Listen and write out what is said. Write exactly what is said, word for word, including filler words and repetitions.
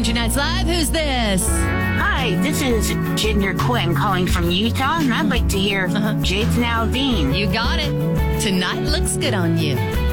Country Nights Live. Who's this? Hi, this is Ginger Quinn calling from Utah, and I'd like to hear Uh-huh. Jason Aldean. You got it. Tonight looks good on you.